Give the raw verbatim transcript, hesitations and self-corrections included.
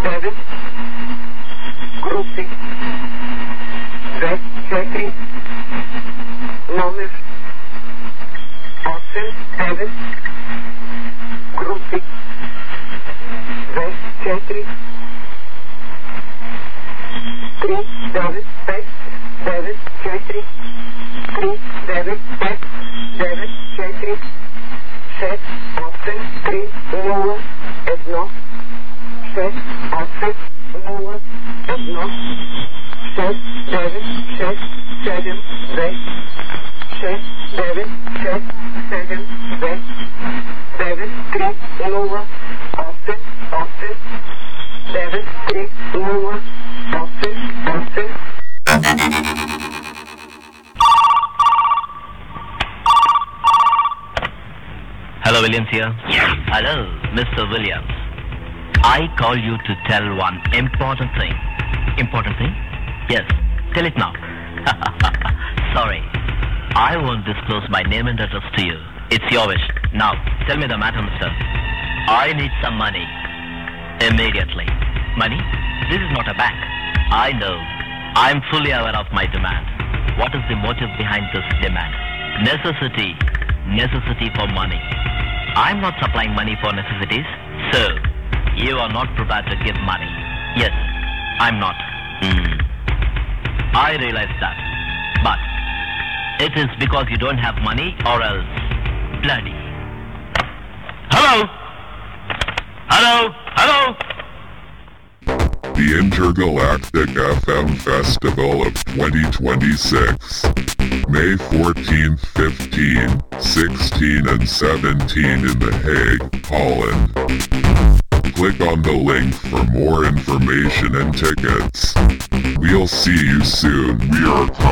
девет, групи две четири, номер осем девет, групи две четири, три девет пет девет четири, три девет пет девет четири, шест осем три нула едно, шест осем нула едно, шест девет шест седем две, шест девет шест седем две, девет три нула осем осем, девет три нула осем осем. Hello, Williams here. Hello, Mister Williams. I call you to tell one important thing. Important thing? Yes, tell it now. Sorry, I won't disclose my name and address to you. It's your wish. Now, tell me the matter, mister. I need some money. Immediately. Money? This is not a bank. I know. I'm fully aware of my demand. What is the motive behind this demand? Necessity. Necessity for money. I'm not supplying money for necessities, so you are not prepared to give money. Yes, I'm not. Mm. I realize that. But it is because you don't have money or else bloody. Hello? Hello? Hello? The Intergalactic F M Festival of twenty twenty-six. May fourteenth, fifteenth, sixteenth, and seventeenth in The Hague, Holland. Click on the link for more information and tickets. We'll see you soon. We are coming.